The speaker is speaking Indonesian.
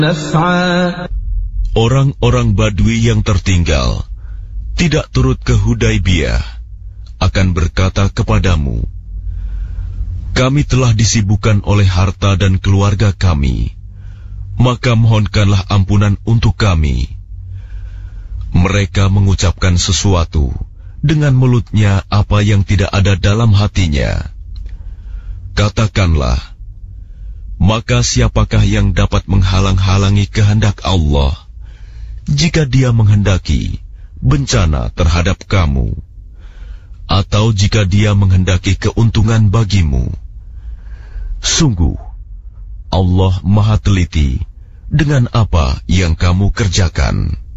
نفعا. Orang-orang Badui yang tertinggal tidak turut ke Hudaibiyah akan berkata kepadamu, kami telah disibukkan oleh harta dan keluarga kami, maka mohonkanlah ampunan untuk kami. Mereka mengucapkan sesuatu dengan mulutnya apa yang tidak ada dalam hatinya. Katakanlah, maka siapakah yang dapat menghalang-halangi kehendak Allah jika Dia menghendaki bencana terhadap kamu, atau jika Dia menghendaki keuntungan bagimu? Sungguh, Allah Maha Teliti dengan apa yang kamu kerjakan.